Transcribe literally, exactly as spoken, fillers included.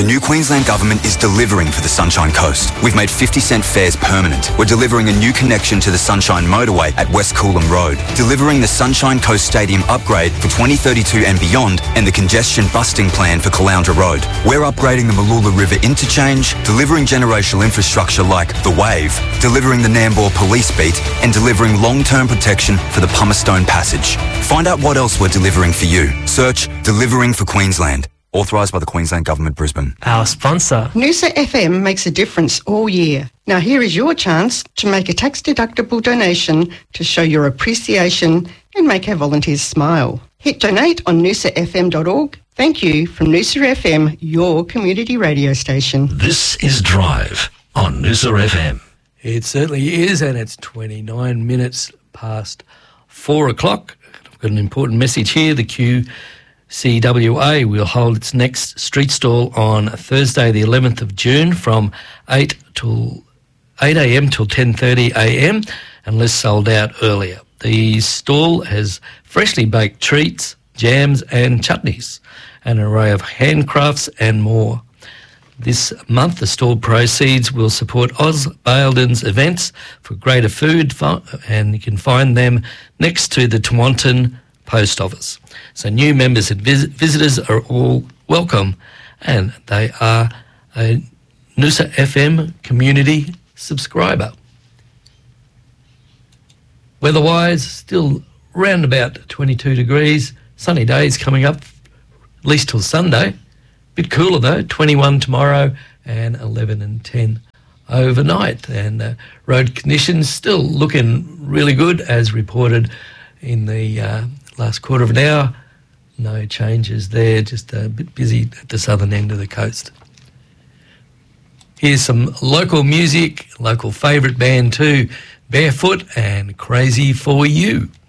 The new Queensland Government is delivering for the Sunshine Coast. We've made fifty cent fares permanent. We're delivering a new connection to the Sunshine Motorway at West Coolum Road, delivering the Sunshine Coast Stadium upgrade for twenty thirty-two and beyond, and the congestion busting plan for Caloundra Road. We're upgrading the Malula River interchange, delivering generational infrastructure like the Wave, delivering the Nambour Police Beat, and delivering long-term protection for the Pumicestone Passage. Find out what else we're delivering for you. Search Delivering for Queensland. Authorised by the Queensland Government, Brisbane. Our sponsor. Noosa F M makes a difference all year. Now here is your chance to make a tax-deductible donation to show your appreciation and make our volunteers smile. Hit donate on noosa f m dot org. Thank you from Noosa F M, your community radio station. This is Drive on Noosa F M. It certainly is, and it's twenty-nine minutes past four o'clock. I've got an important message here. The Q C W A will hold its next street stall on Thursday the eleventh of June from eight till eight a m till ten thirty a m unless sold out earlier. The stall has freshly baked treats, jams and chutneys, an array of handcrafts and more. This month the stall proceeds will support Oz Baildon's events for greater food, and you can find them next to the Tewantin Post Office. So new members and vis- visitors are all welcome, and they are a Noosa F M community subscriber. Weather-wise, still round about twenty-two degrees, sunny days coming up, at least till Sunday. Bit cooler though, twenty-one tomorrow and eleven and ten overnight. And uh, road conditions still looking really good as reported in the uh, last quarter of an hour. No changes there, just a bit busy at the southern end of the coast. Here's some local music, local favourite band too, Barefoot and Crazy For You.